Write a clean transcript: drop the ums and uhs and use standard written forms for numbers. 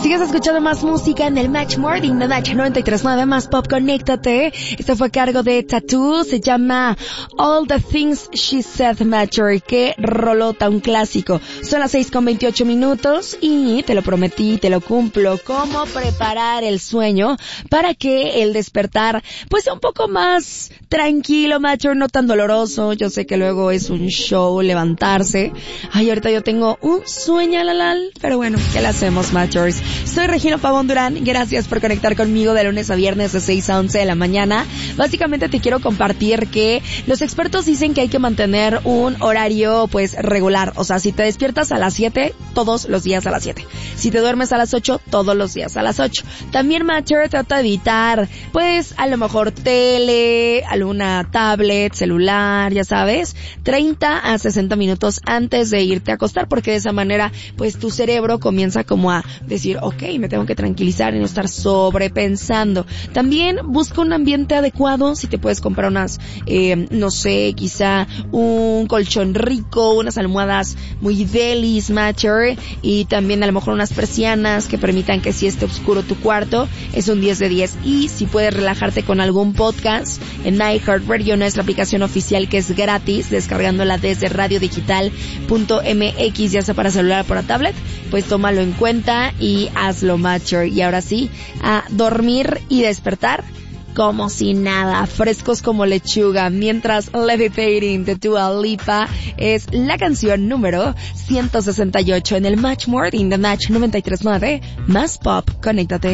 Sigues escuchando más música en el Match Morning de Match 93.9 Más Pop. Conéctate. Esto fue a cargo de Tattoo. Se llama All the Things She Said Matter. Qué rolota, un clásico. Son las 6:28 y te lo prometí, te lo cumplo. Cómo preparar el sueño para que el despertar pues sea un poco más tranquilo, Matter, no tan doloroso. Yo sé que luego es un show levantarse. Ay, ahorita yo tengo un sueño lalal, pero bueno, ¿qué le hacemos, Matters? Soy Regina Pavón Durán, gracias por conectar conmigo de lunes a viernes de 6 a 11 de la mañana. Básicamente te quiero compartir que los expertos dicen que hay que mantener un horario pues regular, o sea, si te despiertas a las 7, todos los días a las 7. Si te duermes a las 8, todos los días a las 8. También, Matter, trata de evitar pues a lo mejor tele, alguna tablet, celular, ya sabes, 30 a 60 minutos antes de irte a acostar, porque de esa manera pues tu cerebro comienza como a decir, ok, me tengo que tranquilizar y no estar sobrepensando. También busca un ambiente adecuado, si te puedes comprar unas, no sé, quizá un colchón rico, unas almohadas muy delis, Matter, y también a lo mejor unas persianas que permitan que si esté oscuro tu cuarto, es un 10 de 10. Y si puedes relajarte con algún podcast, en iHeartRadio no es la aplicación oficial que es gratis, descargándola desde radiodigital.mx, ya sea para celular o para tablet, pues tómalo en cuenta y hazlo, Matter. Y ahora sí, a dormir y despertar como si nada, frescos como lechuga, mientras Levitating de Dua Lipa es la canción número 168 en el Match Morning de Match 93.9 Más Pop. Conéctate.